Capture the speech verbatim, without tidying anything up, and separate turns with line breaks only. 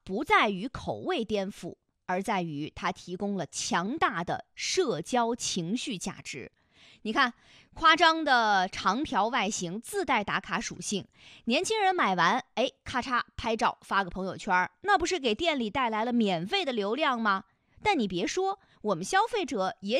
不在于口味颠覆，而在于它提供了强大的社交情绪价值。你看，夸张的长条外形自带打卡属性，年轻人买完，哎，咔嚓拍照发个朋友圈，那不是给店里带来了免费的流量吗？但你别说，我们消费者也